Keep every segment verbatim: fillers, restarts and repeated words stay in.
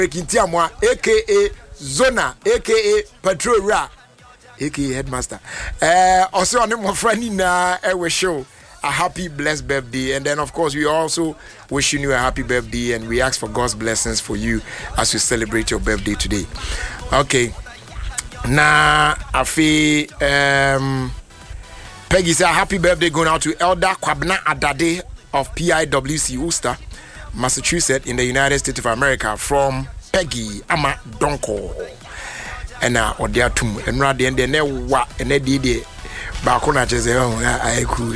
Kintiamwa, aka Zona, aka Patrol Ra, aka Headmaster. Uh, also on my friend in our show. A happy blessed birthday, and then of course we also wishing you a happy birthday, and we ask for God's blessings for you as you celebrate your birthday today. Okay, now I feel um Peggy said happy birthday going out to Elder Kwabna Adade of P I W C Worcester, Massachusetts in the United States of America, from Peggy Ama Donko. And now or there too, and right the end there what and they did. Bakuna just say, oh, I cool.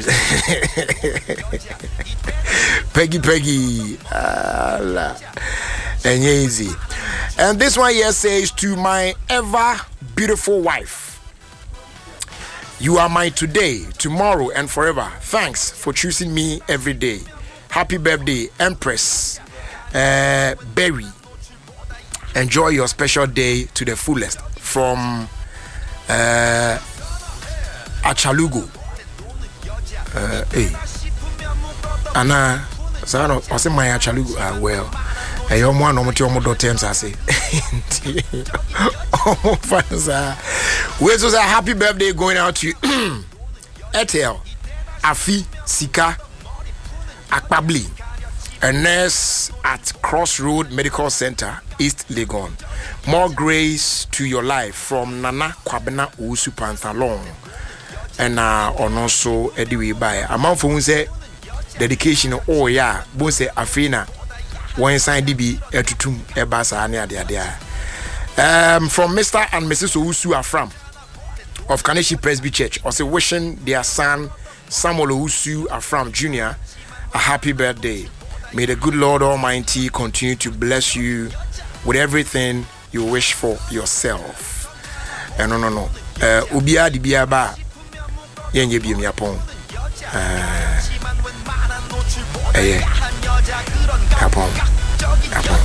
Peggy, Peggy. Uh, and easy. And this one here says, to my ever beautiful wife, you are my today, tomorrow, and forever. Thanks for choosing me every day. Happy birthday, Empress uh, Berry. Enjoy your special day to the fullest. From uh, Achalugo. Uh, hey. Anna, Sano, I say my Achalugo. Ah, well. I am one of my two terms. I say. Oh, fans. Where's a happy birthday going out to you? Etel, Afi, Sika, Akpabli, a nurse at Crossroad Medical Center, East Legon. More grace to your life from Nana Kwabena Usu Panthalon. And uh, on also anyway by a month for say dedication. Oh yeah, both say Afina one sign D B etutum ebasa near there. Um, from Mister and Missus Owusu Afram of Kaneshi Presby Church, also wishing their son Samuel Owusu Afram Junior a happy birthday. May the good Lord Almighty continue to bless you with everything you wish for yourself. And uh, no no no. Uh, Ubia di biaba. Yenye bi mi apon eh eh apon apon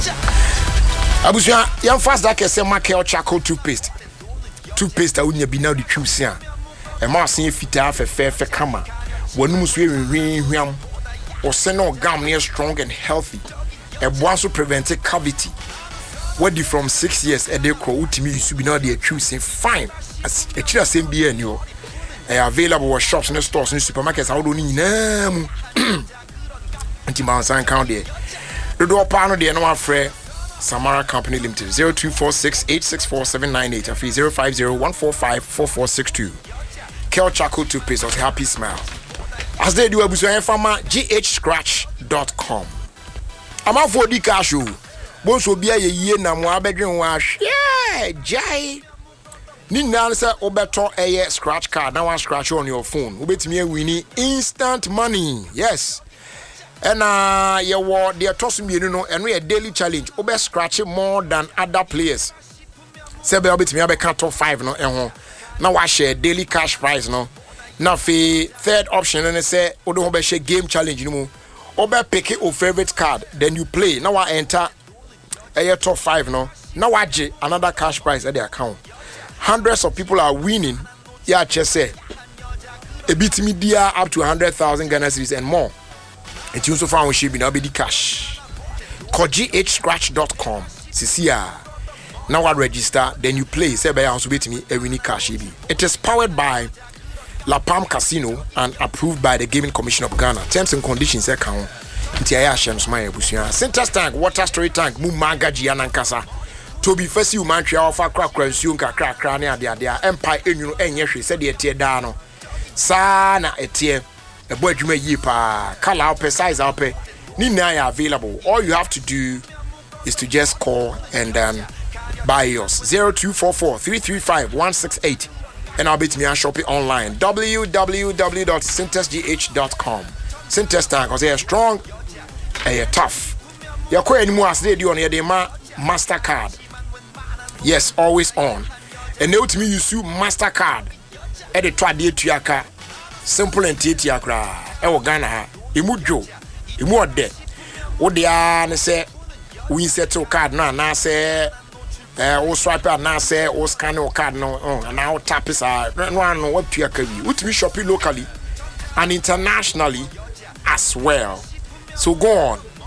abusia yam fast that kese Makel charcoal toothpaste toothpaste a unya bi na di twusi a e ma asen fita fefefe kama wanum so enwen hwiam o se no gam near strong and healthy e bo also prevent cavity wadi from six years e dey kro utimi yusu bi na di twusi fine as e kira sem bi ani o. Available at shops and stores and supermarkets. How do you know? Anti-bounce and count there. The door panel there, no afraid. Samara Company Limited zero two four six eight six four seven nine eight. Fee zero five zero one four five four four six two. Kel Charcoal Toothpaste of Happy Smile. As they do, a business farmer g h scratch dot com. I'm out for the cash. Bones will be a year now. More bedroom wash. Yeah, Jai. Nina say obeto a scratch card. Now one scratch on your phone. Ubet me winning instant money. Yes. And uh you were they are tossing me, you know, and we a daily challenge. Obe scratching more than other players. Say be obet me abeka top five no eh. Now I share daily cash prize no. Now for third option and say odo obe share game challenge you know. Obe pick your favorite card, then you play. Now I enter a top five no. Now I get another cash prize at the account. Hundreds of people are winning. Yeah, just say a bit media up to one hundred thousand Ghana cedis and more. It also found she be now be the cash. Call g h scratch dot com. Cecilia. Now I register, then you play. Say by also beat me a winning cash. It is powered by La Palm Casino and approved by the Gaming Commission of Ghana. Terms and conditions account. Ntia Shem Smile Busia. Center tank, water storage tank, Mumaga Gianankasa. To be first you man try offer crack consume kakra kra ne ade ade empire enyu enye hwe se de tie da no sa na etie e bo adwuma yi pa color up size up ni na ya available. All you have to do is to just call and then buy yours. zero two four four three three five one six eight and I'll bet me and shop it online. w w w dot syntex g h dot com. Syntex tank cause they are strong and you're tough. You're quite anymore as they do on your Mastercard. Yes, always on. And now to me, you sue Mastercard. At the trade to yaka. Simple and tea yakra. Ewo Ghana. Imujo. Imu ode. What they are, say, we settle card now. Now say, uh, or swipe out now say, or scan your card no. And now tap is a no what to yaka. What me shopping locally and internationally as well. So go on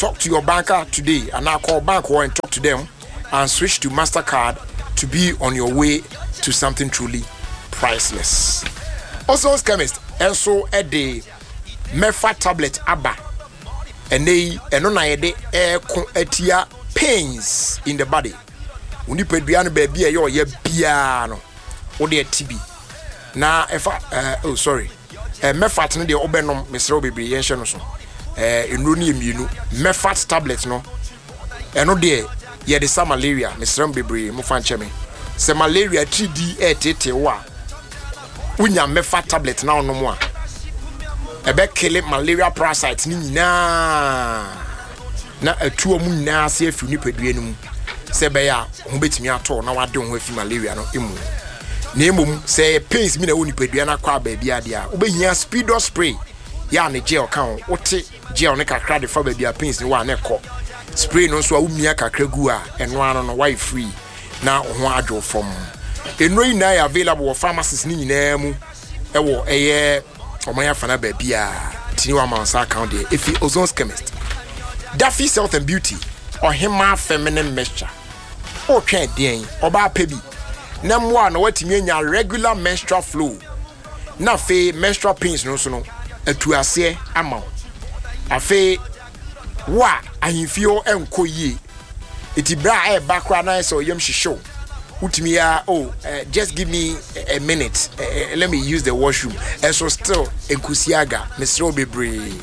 talk to your banker today and now call bank or and talk to them and switch to MasterCard to be on your way to something truly priceless. Ozon's Chemist also a day Mefa tablet aba and they and on a day air etia pains in the body. When you put piano baby your ye piano or the T B. Now if uh, oh sorry. Uh, Mefat no de obenom Mister Obibri yenhye no so. Eh enro ni emienu Mefat tablet no. Eno de ye de sa malaria Mister Obibri mo fa nche me. Se malaria three D etete wa. Unya Mefat tablet na ono mo a. Ebe kill malaria parasites ni nyina. Na atuo mu nyina se afi nipadua no mu. Se be ya ho betimi ato na wade ho afi malaria no emu. Nemum say pains me na woni padua na kwa ba bia dia obehia speedo spray ya ne gel kan wote gel ne kakra de fa ba bia pains ni wa na ekọ spray no so a wumia kakra gu a eno ano no why free na ho adwo fom enro yi na available for pharmacies ni nyina mu ewo eye omanya fa na ba bia tini wa mansa account there Efi Ozon's Chemist Daffy's Health and Beauty or Hema Feminine Mixture o twa den oba pebi na mwa na watimi anya regular menstrual flow na fe menstrual pains no so no atuase ama afe wa ahimfio enko yi etibra e bakra na so yam shisho utimi ya oh uh, just give me a, a minute uh, uh, let me use the washroom and so still enkusiaga Mister Obibri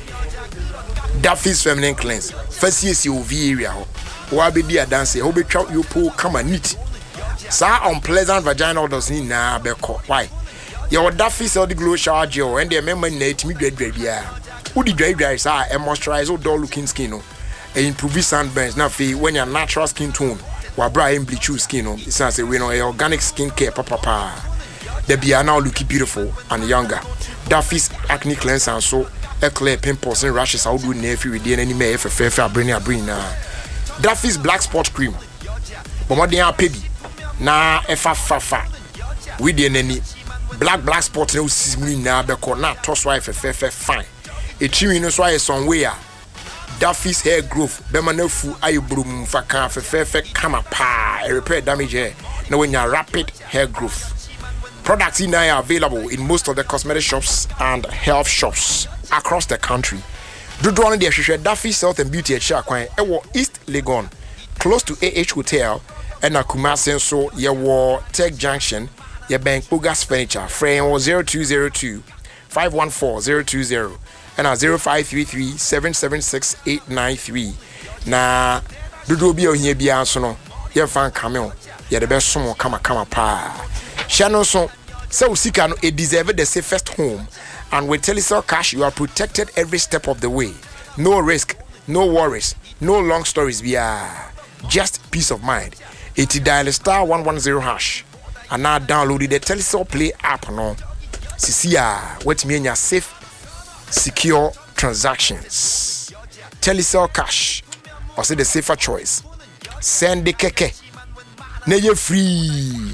Daffy's Feminine Cleanse first year C O V area ho wa be dia dance ho be twa you pull come and neat. Sa unpleasant vaginal does ni na beko. Why? Your Daffy cell the glow shower gel and the member net me dred dred bia. Who the dry dry sa a moisturize or dull looking skin no. E improve sunburns na fe when your natural skin tone wa bra em bleach skin no. It's say we know organic skin care papa pa. The bia now looking beautiful and younger. Daffy's acne cleanse and so a clear pimples and rashes how do nefi with any me if fair fair bring a bring na. Daffy's black spot cream. But what they are pebby. Na efa fafa we dey nani black black spot na usisimi na be ko na to so afa fefe fine e chimi no so aye somewhere Daffy's hair growth be ma na fu aye brum fa kan fefe kama pa e repair damage hair na when you rapid hair growth products in are available in most of the cosmetic shops and health shops across the country. Dodo on the hwehwe Daffy's Health and Beauty at Shakwan e wo East Legon close to A H Hotel and Kumasi so ye war Tech Junction ye bank Bogas Furniture frame zero two zero two five one four zero two zero and a zero five three three seven seven six eight nine three na dodo bi ohia bia so no ye fan camel ye the best somo kama kama pa shano so so usika no e deserve the safest home and with Telecel Cash you are protected every step of the way. No risk, no worries, no long stories bia, just peace of mind. It dial star one one zero hash and now download the Telecel Play app no. Sisia, what mean your safe, secure transactions. Telecel Cash, or say the safer choice. Send the keke, na free.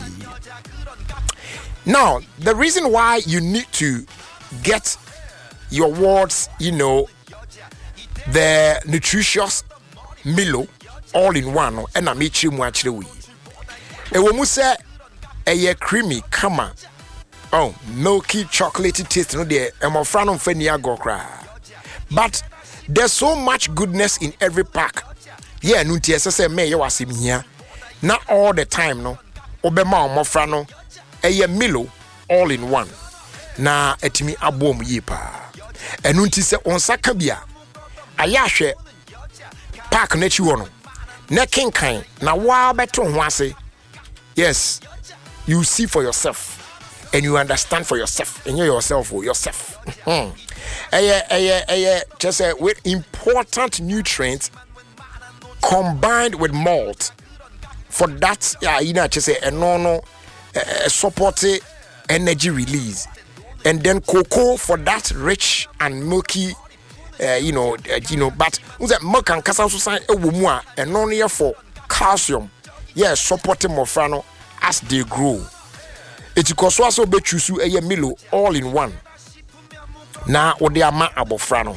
Now, the reason why you need to get your words, you know, the nutritious Milo all in one and I meet you much the way. A woman say a creamy kama. Oh, milky chocolatey taste no there and my friend on Fenia go cry. But there's so much goodness in every pack. Yeah, nunti say me you was him here. Not all the time no. Obema my friend no a Milo all in one. Na etimi abom yipa. And nunti se on sakabia. Ayahwe pack na chi wono. Na kinkan na wa beto ho ase. Yes, you see for yourself and you understand for yourself and you yourself or yourself. Hmm. Eye eye eye just uh, with important nutrients combined with malt for that yeah you know just say a no no uh, support energy release and then cocoa for that rich and milky uh, you know uh, you know but that milk and kasa so say e wo mu a eno no for calcium yes supporting more frano as they grow. It could also be choose a Milo all in one. Now, what they are ma abofrano.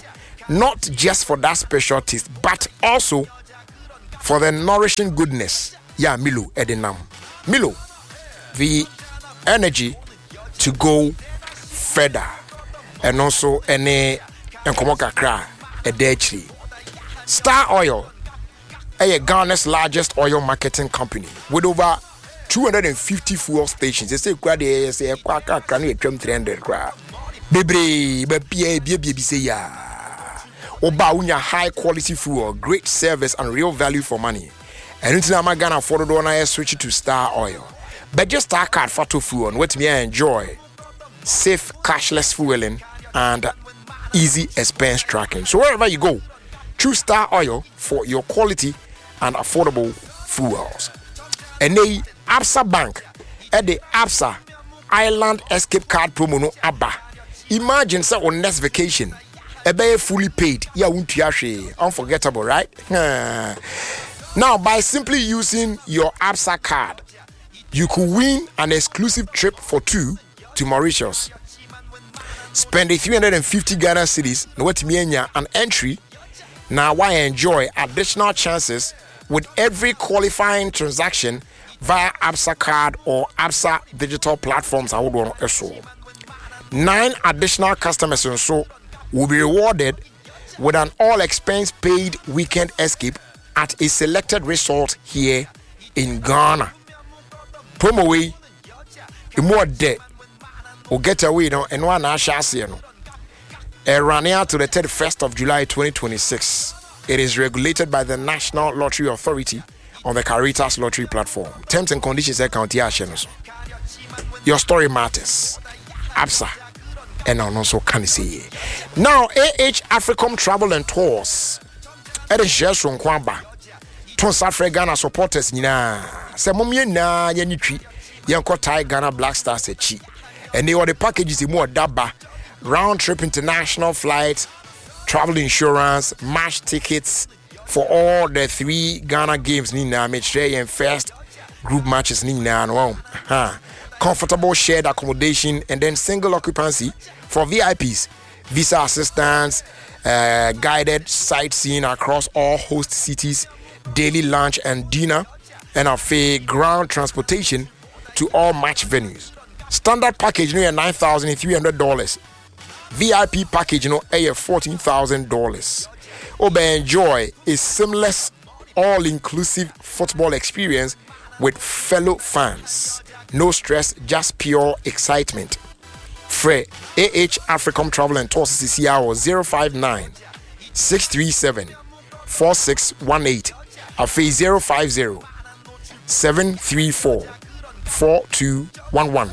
not just for that special taste, but also for the nourishing goodness. Yeah, Milo Edinam. Milo, the energy to go further, and also any enkomoka kra a dechi. Star Oil, a Ghana's largest oil marketing company with over two hundred fifty fuel stations. They say quite they say kwaka krani etwem three hundred kra. Bebre be bia bia bia say ya. Oba unya high quality fuel, great service and real value for money. And until I'm gonna afford do na switch to Star Oil. But just Star card for to fuel and what me enjoy safe cashless fueling and easy expense tracking. So wherever you go, choose Star Oil for your quality and affordable fuels. And the Absa Bank at the Absa Island Escape Card promo no aba. Imagine so on next vacation, a bay fully paid. Yeah, unforgettable, right? Now, by simply using your Absa card, you could win an exclusive trip for two to Mauritius. Spend the three hundred fifty Ghana cedis, no what me an entry. Now, why enjoy additional chances with every qualifying transaction via Absa card or Absa digital platforms. I would want to show. Nine additional customers and so will be rewarded with an all expense paid weekend escape at a selected resort here in Ghana. Promo way, the more debt will get away no and one ashasi no. Run out to the thirty-first of July twenty twenty-six. It is regulated by the National Lottery Authority on the Caritas Lottery platform. Terms and conditions are county actions. Your story matters. Absa and also can see. Now A H Africom Travel and Tours. It is just from Kwamba. Ton Safre Ghana supporters nina. Se momye na yenitri yanko Thai Ghana Black Stars echi. And they were the packages in more daba. Round trip international flights, travel insurance, match tickets for all the three Ghana games nina match and first group matches nina no. Huh. Comfortable shared accommodation and then single occupancy for V I Ps, visa assistance, uh, guided sightseeing across all host cities, daily lunch and dinner, and a fair ground transportation to all match venues. Standard package no nine thousand three hundred dollars. V I P package no fourteen thousand dollars. Obe enjoy a seamless, all-inclusive football experience with fellow fans. No stress, just pure excitement. Free A H Africom Travel and Tours C C R zero five nine, six three seven, four six one eight. Afi zero five zero, seven three four, four two one one.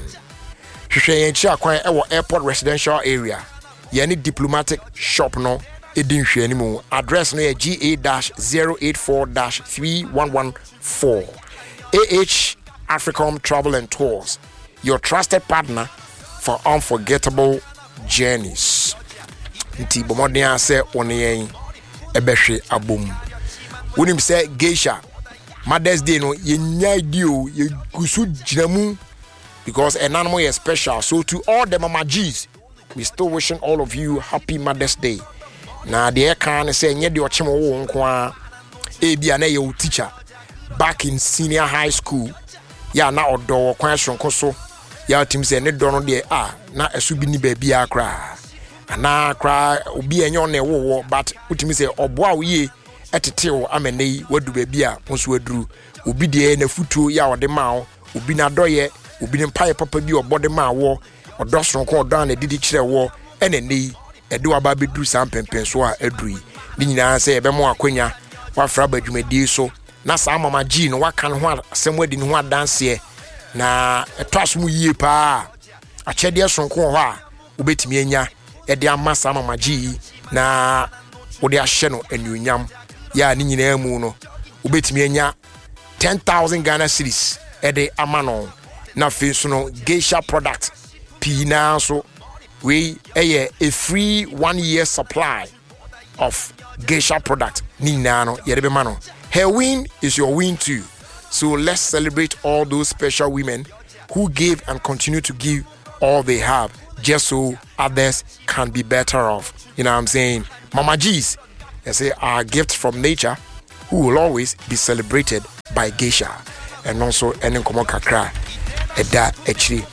Hwehwɛ kwan ɛwɔ airport residential area. Yɛne diplomatic shop no edin hwɛ ni mu. Address no yɛ G A zero eight four three one one four. A H Africom Travel and Tours, your trusted partner for unforgettable journeys. Nti bomoden ase oneyen ebehwe abom. Wonim say Geisha Mother's Day no yenya dio ye gusu jinamu because enanimo is special. So to all the mama G's, we still wishing all of you happy Mother's Day. Na de kan say nye de ochemo wo nko a e bia na ye teacher back in senior high school. Ya na odo kwan sonko so ya tim se ne do no de ah na esu bi ni ba bia kra ana kra obi enyo na ewo but utimi se obo a wo etetew amenei wadu ba bia nso waduru obi de na futuo ya ode mawo obi na doye obi ne mpae papa bi obode mawo odo sonko odo na didi kire wo enenei ede wa ba beduru sam pempen so a adui ni nyina se ebe mo akwanya wa fra badwumadi so na sa mama G no waka no ho asem wadi no ho adanse na etwas mu yie pa achede sonko ho a obetimi anya e de ama sa mama G na odi ahye no anuonyam ya ni nyina mu no obetimi anya ten thousand Ghana cedis e de ama no na fe so no Geisha product p na so we eye a free one year supply of Geisha product ni na no ye de be ma no. Her win is your win too. So let's celebrate all those special women who gave and continue to give all they have just so others can be better off. You know what I'm saying? Mama G's, they say, are a gift from nature who will always be celebrated by geisha. And also, any common kakra, a da a tree.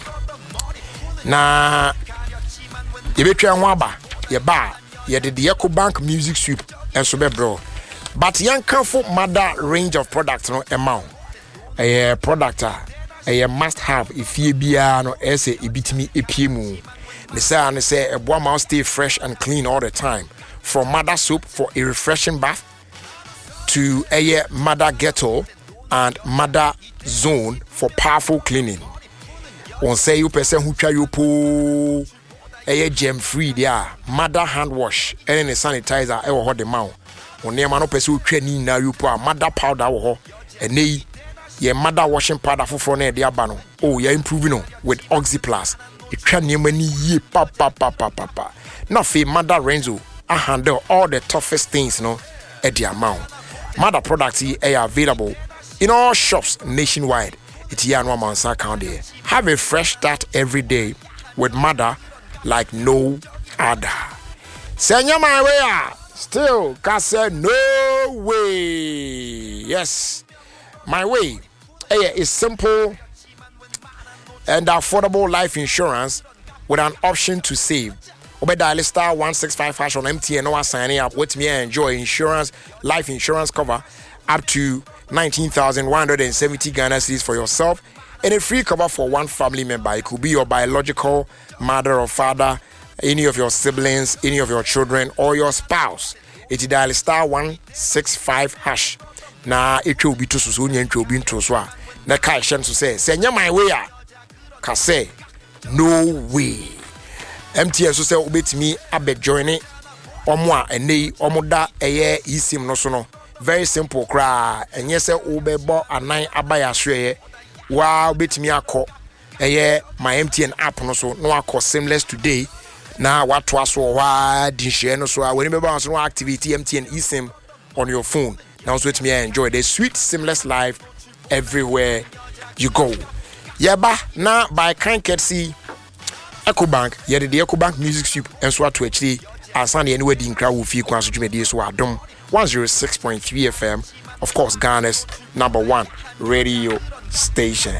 Na, you be trying waba, ye bar, ye did the EcoBank music soup, and so be bro. But young comfort mother range of products, no amount. A product, a must have if you be no essay, it beat me a pimu. They say, and they say, a boy must stay fresh and clean all the time. From mother soap for a refreshing bath to a mother ghetto and mother zone for powerful cleaning. On say you person who try you pull a gem free there, mother hand wash and a sanitizer, I will hold the mouth. On near man person who training now you put mother powder or and nay, your mother washing powder for front there, bano. Oh, you're improving with Oxyplus. It can near many ye papa papa papa. Not for mother Renzo. I handle all the toughest things, no, at the amount. Mother products are available in all shops nationwide. It's here in Wamansa County. Have a fresh start every day with mother like no other. Senya my way, still can say no way. Yes, my way is simple and affordable life insurance with an option to save. Obediah star one six five hash on M T N or signing up with me and enjoy insurance, life insurance cover up to nineteen thousand one hundred seventy Ghana cedis for yourself and a free cover for one family member. It could be your biological mother or father, any of your siblings, any of your children, or your spouse. It is dial star one six five hash. Na it will be to Susunia and to be to Swa. Na Kai Shem to say, Senya my way. Ka say, no way. M T N so say obet me abeg join it omo a ene omo da eye isim no so no very simple kra enye say obebo anan abaya hweye wa obet me akọ eye my M T N app no so no akọ seamless today na what was so wa di share no so when you be so activity M T N eSIM on your phone now so with me enjoy the sweet seamless life everywhere you go. Yeba na by kind courtesy EcoBank, yet the EcoBank music soup and so to actually as Sunday anywhere the crowd will feel quite so many so Adom one oh six point three F M, of course, Ghana's number one radio station.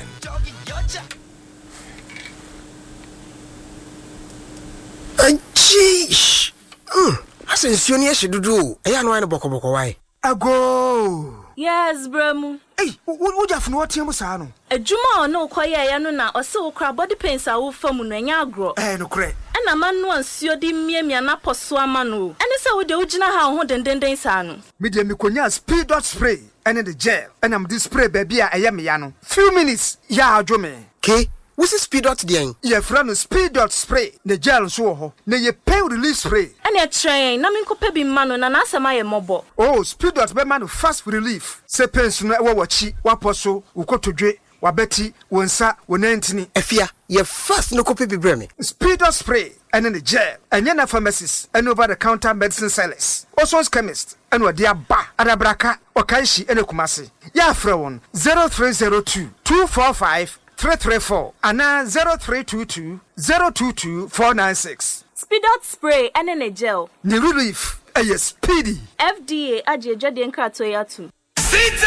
And sheesh, I said, Sonia should do. I know I'm boko boko why. I go. Yes, Bremu. Hey, what have no Tiamusano? A Juma no quiet yanuna or so crab body pains are all from Munanyagro. Eh, no cray. And a man once you dim me and Napo Swamanu. And it's how the original how and then they san. Medium Mikonia speed dot spray and in the jail. And I'm this spray baby. I am Yano. Few minutes, ya, Jome. K. What's the speed dot the Your friend speed dot spray. The jail so ne ye pay release spray. And a train, Namin Copebi Mano and answer my mobile. Oh, speed dot be man fast relief. Say pension wa wachi, waposo, ukoto dre, wabeti, wensa, wenentini. Efia, ye fast no copy breme. Speed dot spray and in the jail. And yana pharmacists and over the counter medicine sellers. Also chemist and what dear ba Adabraka or Kaishi and Kumasi. Ya frewon zero three zero two two four five three three four and now zero three two two zero two two four nine six. Speed out spray and in a gel. Ni relief, a speedy. F D A aje jadi enkrato ya tu.